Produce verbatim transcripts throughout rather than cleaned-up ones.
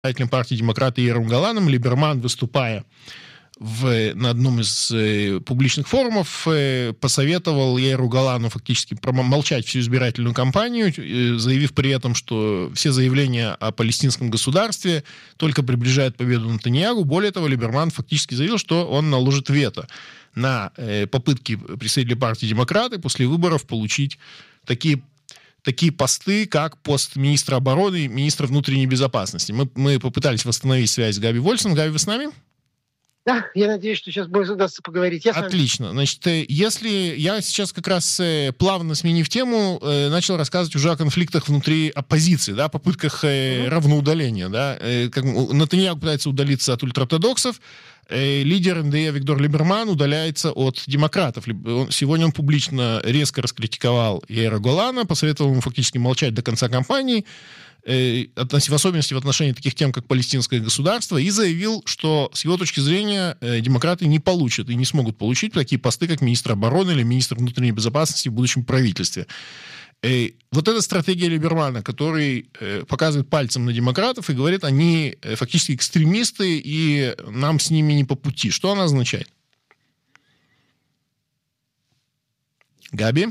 партии «Демократы» Яиром Голаном Либерман, выступая в, на одном из э, публичных форумов, э, посоветовал Яиру Голану фактически промолчать всю избирательную кампанию, э, заявив при этом, что все заявления о палестинском государстве только приближают победу Нетаньяху. Более того, Либерман фактически заявил, что он наложит вето на э, попытки представителей партии «Демократы» после выборов получить такие такие посты, как пост министра обороны и министра внутренней безопасности. Мы, мы попытались восстановить связь с Габи Вольсом. Габи, вы с нами? Да, я надеюсь, что сейчас будет удастся поговорить. Я Отлично. Значит, если я сейчас как раз, плавно сменив тему, начал рассказывать уже о конфликтах внутри оппозиции, да, попытках mm-hmm. равноудаления. Да. Как Нетаньяху пытается удалиться от ультраортодоксов, лидер эн дэ и Виктор Либерман удаляется от демократов. Сегодня он публично резко раскритиковал Яира Голана, посоветовал ему фактически молчать до конца кампании, в особенности в отношении таких тем, как палестинское государство, и заявил, что с его точки зрения демократы не получат и не смогут получить такие посты, как министр обороны или министр внутренней безопасности в будущем правительстве. И вот эта стратегия Либермана, который показывает пальцем на демократов и говорит, они фактически экстремисты, и нам с ними не по пути. Что она означает? Габи?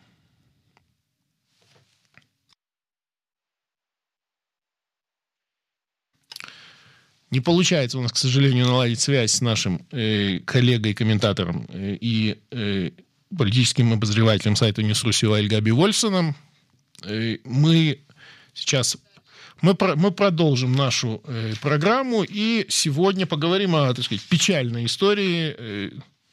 Не получается у нас, к сожалению, наладить связь с нашим э, коллегой, комментатором э, и э, политическим обозревателем сайта News.ru Габи Вольсоном. Э, мы сейчас мы, про, мы продолжим нашу э, программу и сегодня поговорим о, так сказать, печальной истории, э,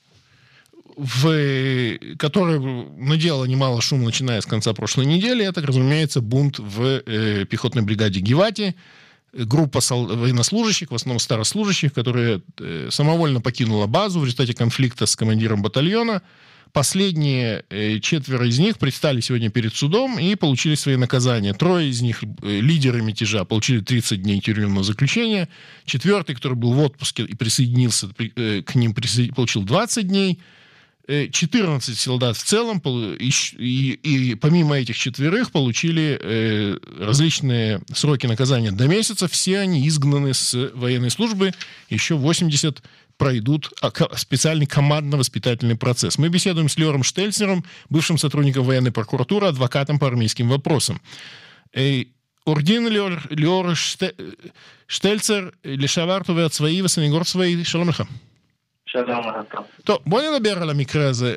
в, которая наделала немало шума, начиная с конца прошлой недели. Это, разумеется, бунт в э, пехотной бригаде Гивати. Группа военнослужащих, в основном старослужащих, которые э, самовольно покинула базу в результате конфликта с командиром батальона. Последние э, четверо из них предстали сегодня перед судом и получили свои наказания. Трое из них, э, лидеры мятежа, получили тридцать дней тюремного заключения. Четвертый, который был в отпуске и присоединился э, к ним, присо... получил двадцать дней. четырнадцать солдат в целом, и, и, и помимо этих четверых получили э, различные сроки наказания до месяца. Все они изгнаны с военной службы. Еще восемьдесят пройдут специальный командно-воспитательный процесс. Мы беседуем с Лиором Штельцером, бывшим сотрудником военной прокуратуры, адвокатом по армейским вопросам. Ордин Лиор, Лиор Штельцер, לשעבר תובע צבאי וסניגור צבאי, שלום לך. שלום. טוב, בוא נדבר על המקרה הזה.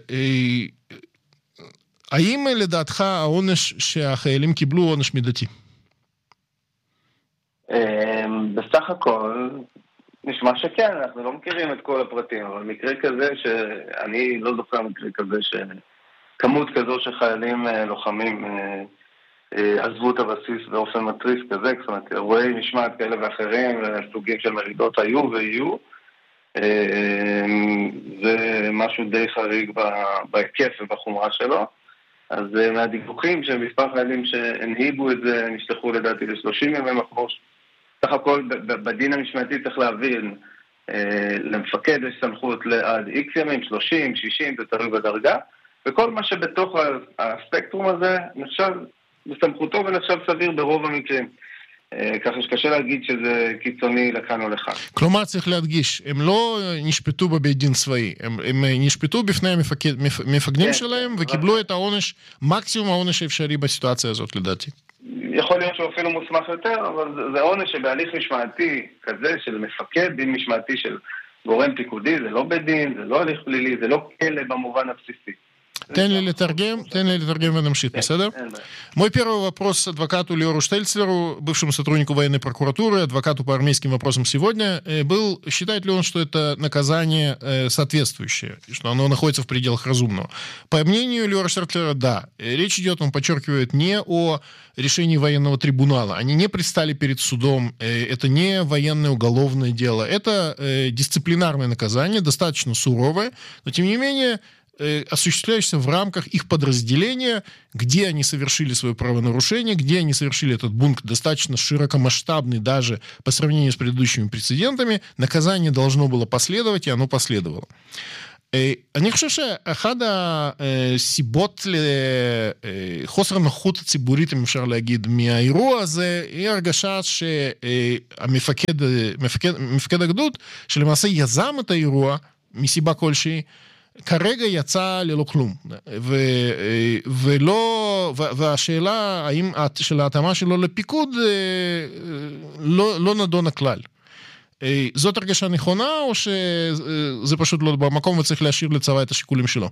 האם לדעתך העונש שהחיילים קיבלו הוא עונש מידתי? בסך הכל נשמע שכן, אנחנו לא מכירים את כל הפרטים, אבל מקרה כזה שאני לא זוכר מקרה כזה שכמות כזו שחיילים לוחמים עזבו את הבסיס באופן מטריף כזה, זאת אומרת, אירועי משמעת כאלה ואחרים, סוגים של מרידות היו ויהיו, זה משהו די חריג בהיקף ובחומרה שלו. אז מהדיווחים שמספר חיילים שהנהיגו את זה נשלחו לדעתי ל-שלושים ימי מחבוש. סך הכל בדין המשמעתי צריך להבין, למפקד יש סמכות עד איקס ימים, שלושים, שישים, זה תלוי בדרגה, וכל מה שבתוך הספקטרום הזה נחשב בסמכותו ונחשב סביר ברוב המקרים. ככה שקשה להגיד שזה קיצוני לכאן או לכאן. כלומר, צריך להדגיש, הם לא נשפטו בבית דין צבאי, הם, הם נשפטו בפני המפקד, מפקדים שלהם וקיבלו את העונש, מקסימום העונש האפשרי בסיטואציה הזאת לדעתי. יכול להיות שהוא אפילו מוסמך יותר, אבל זה עונש שבהליך משמעתי כזה של מפקד, דין משמעתי של גורם פיקודי, זה לא בית דין, זה לא הליך פלילי, זה לא כלא במובן הבסיסי. תן לי לתרגם, тен ли לתרגם ונמשיך, בסדר? Мой первый вопрос адвокату Лиору Штельцеру, бывшему сотруднику военной прокуратуры, адвокату по армейским вопросам сегодня, был, считает ли он, что это наказание соответствующее, что оно находится в пределах разумного? По мнению Лиора Штельцера, да. Речь идет, он подчеркивает, не о решении военного трибунала. Они не предстали перед судом, это не военное уголовное дело, это дисциплинарное наказание, достаточно суровое, но тем не менее осуществляющийся в рамках их подразделения, где они совершили свое правонарушение, где они совершили этот бунт достаточно широкомасштабный даже по сравнению с предыдущими прецедентами, наказание должно было последовать, и оно последовало. אני חושב שאחד הסיבות לחוסר הנוחות הציבורית, אם אפשר להגיד, מהאירוע הזה, היא הרגשה שהמפקד, מפקד, מפקד הגדוד, שלמעשה יזם את האירוע, מסיבה כלשהי, כרגע יצא ללא כלום. ו, ולא, והשאלה האם של ההתאמה שלו לפיקוד לא, לא נדונה כלל. זאת הרגשה נכונה, או שזה פשוט לא במקום וצריך להשאיר לצבא את השיקולים שלו?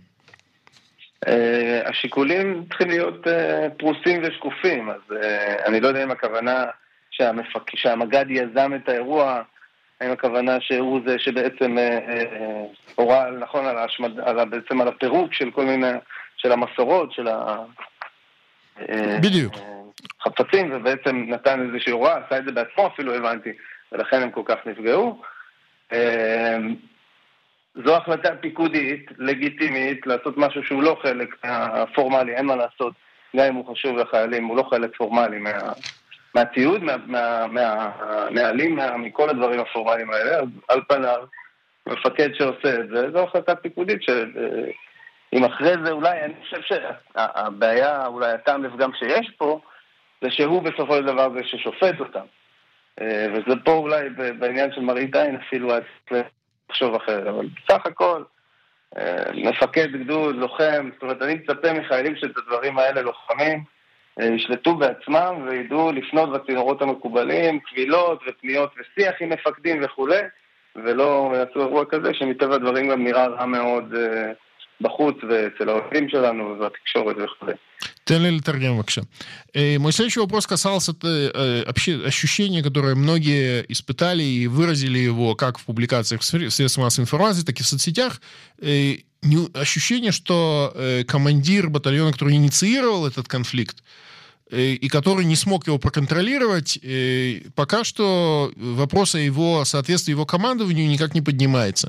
השיקולים צריכים להיות פרוסים ושקופים, אז אני לא יודע אם הכוונה שהמג"ד יזם את האירוע, האם הכוונה שהוא זה שבעצם הורה נכון על ההשמד, על, בעצם על הפירוק של כל מיני, של המסורות, של בדיוק. החפצים, ובעצם נתן איזושהי הוראה, עשה את זה בעצמו אפילו, הבנתי. ולכן הם כל כך נפגעו. זו החלטה פיקודית, לגיטימית, לעשות משהו שהוא לא חלק פורמלי, אין מה לעשות, גם אם הוא חשוב לחיילים, הוא לא חלק פורמלי מה, מהציוד, מהנהלים, מה, מה, מכל הדברים הפורמליים האלה, אז על פניו, מפקד שעושה את זה, זו החלטה פיקודית, שאם אחרי זה אולי, אני חושב שהבעיה, אולי הטעם לפגם שיש פה, זה שהוא בסופו של דבר זה ששופט אותם. וזה פה אולי בעניין של מראית עין אפילו צריך לחשוב אחר, אבל בסך הכל מפקד גדוד, לוחם, זאת אומרת אני מצפה מחיילים שאת הדברים האלה לוחמים ישלטו בעצמם וידעו לפנות בצינורות המקובלים, קבילות ופניות ושיח עם מפקדים וכו', ולא יעשו אירוע כזה שמטבע הדברים גם נראה רע מאוד בחוץ ואצל העובדים שלנו ובתקשורת וכו'. Тен ли Таргем вообще? Мой следующий вопрос касался ощущения, которое многие испытали и выразили его как в публикациях в средствах массовой информации, так и в соцсетях. Ощущение, что командир батальона, который инициировал этот конфликт и который не смог его проконтролировать, пока что вопрос о его соответствии его командованию никак не поднимается.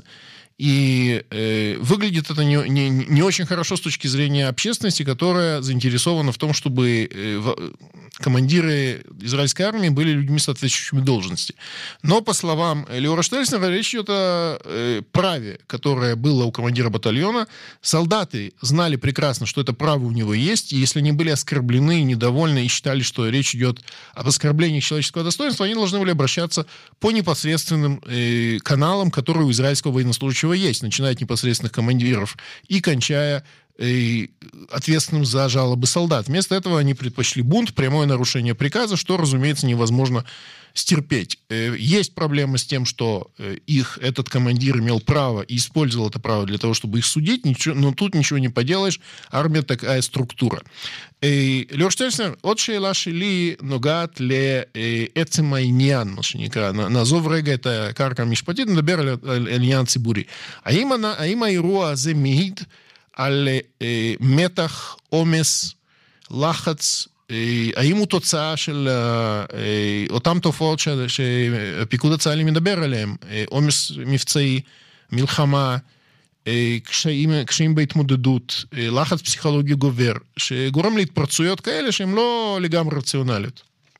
И э, выглядит это не, не, не очень хорошо с точки зрения общественности, которая заинтересована в том, чтобы э, в, командиры израильской армии были людьми соответствующими должности. Но, по словам Леора Штельснера, речь идет о э, праве, которое было у командира батальона. Солдаты знали прекрасно, что это право у него есть, и если они были оскорблены, недовольны и считали, что речь идет об оскорблении человеческого достоинства, они должны были обращаться по непосредственным э, каналам, которые у израильского военнослужащего есть, начиная от непосредственных командиров и кончая э, ответственным за жалобы солдат. Вместо этого они предпочли бунт, прямое нарушение приказа, что, разумеется, невозможно стерпеть. Э, есть проблема с тем, что э, их этот командир имел право и использовал это право для того, чтобы их судить, ничего, но тут ничего не поделаешь, армия такая структура. ליאור שטלסנר, עוד שאלה שלי נוגעת לעצם העניין, מה שנקרא, נעזוב רגע את הקרקע המשפטית, נדבר על, על עניין ציבורי. האם, האם האירוע הזה מעיד על אה, מתח, עומס, לחץ, אה, האם הוא תוצאה של אה, אותם תופעות ש, שהפיקוד הצה"לי מדבר עליהם, אה, עומס מבצעי, מלחמה, קשיים, קשיים בהתמודדות, לחץ פסיכולוגי גובר, שגורם להתפרצויות כאלה שהן לא לגמרי רציונליות.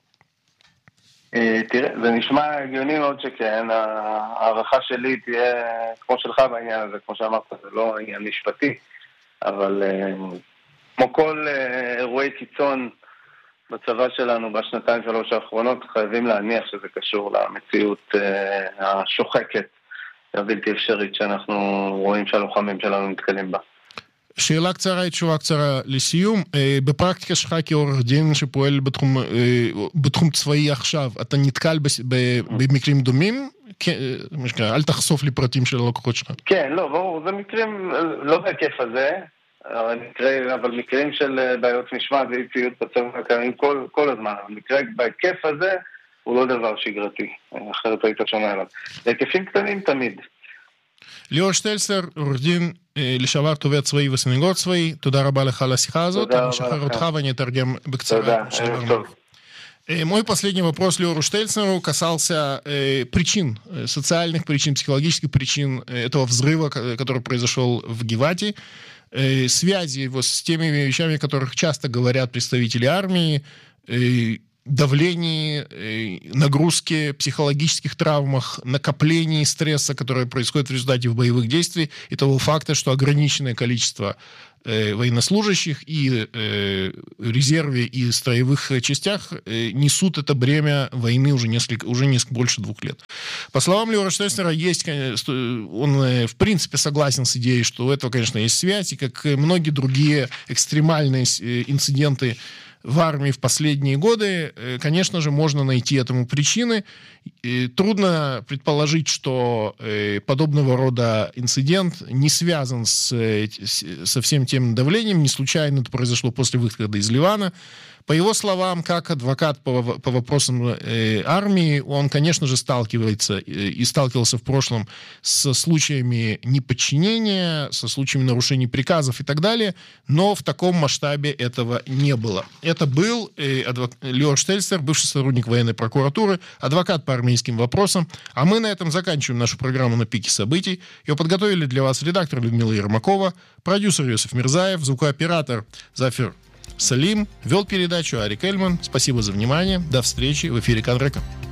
תראה, זה נשמע הגיוני מאוד שכן, הערכה שלי תהיה כמו שלך בעניין הזה, כמו שאמרת, זה לא עניין משפטי, אבל כמו כל אירועי קיצון בצבא שלנו בשנתיים שלוש האחרונות, חייבים להניח שזה קשור למציאות השוחקת, הבלתי אפשרית שאנחנו רואים שהלוחמים שלנו נתקלים בה. שאלה קצרה, תשובה קצרה לסיום. בפרקטיקה שלך כעורך דין שפועל בתחום, בתחום צבאי עכשיו, אתה נתקל במקרים דומים? אל תחשוף לי פרטים של הלקוחות שלך. כן, לא, ברור, זה מקרים, לא בהיקף הזה, אבל מקרים של בעיות משמעת ואי ציות בצבא קיימים כל, כל הזמן. המקרה בהיקף הזה הוא לא דבר שגרתי, אחרת היית שומע עליו. בהיקפים קטנים תמיד. ליאור שטלסנר, עורך דין לשעבר תובע צבאי וסניגור צבאי, תודה רבה לך על השיחה הזאת, אני אשחרר אותך ואני אתרגם בקצרה. תודה, Мой последний вопрос Леору Штельцнеру касался э, причин, э, социальных причин, психологических причин этого взрыва, который произошел в Гивати, э, связи его с теми вещами, о которых часто говорят представители армии, э, давлении, нагрузке, психологических травмах, накоплении стресса, которое происходит в результате боевых действий, и того факта, что ограниченное количество военнослужащих и э, резерве, и строевых частях э, несут это бремя войны уже несколько, уже несколько больше двух лет. По словам Лиора Штеснера, есть, он э, в принципе согласен с идеей, что у этого, конечно, есть связь, и как и многие другие экстремальные э, инциденты в армии в последние годы, конечно же, можно найти этому причины. И трудно предположить, что подобного рода инцидент не связан с, со всем тем давлением. Не случайно это произошло после выхода из Ливана. По его словам, как адвокат по, по вопросам э, армии, он, конечно же, сталкивается э, и сталкивался в прошлом с случаями неподчинения, со случаями нарушений приказов и так далее, но в таком масштабе этого не было. Это был э, адвок... Лиор Штельцер, бывший сотрудник военной прокуратуры, адвокат по армейским вопросам. А мы на этом заканчиваем нашу программу «На пике событий». Ее подготовили для вас редактор Людмила Ермакова, продюсер Йосиф Мирзаев, звукооператор Зафир Салим, вел передачу Арик Эльман. Спасибо за внимание. До встречи в эфире Канрека.